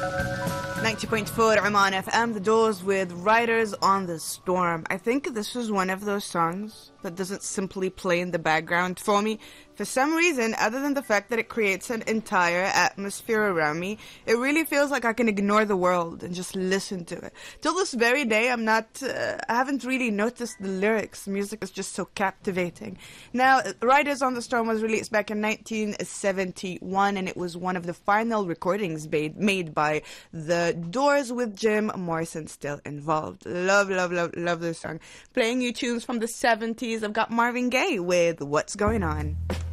90.4 Oman FM, The Doors with Riders on the Storm. I think this is one of those songs that doesn't simply play in the background for me. For some reason, other than the fact that it creates an entire atmosphere around me, it really feels like I can ignore the world and just listen to it. Till this very day, I haven't really noticed the lyrics. Music is just so captivating. Now, Riders on the Storm was released back in 1971, and it was one of the final recordings made by The Doors with Jim Morrison still involved. Love, love, love, love this song. Playing you tunes from the 70s, I've got Marvin Gaye with What's Going On.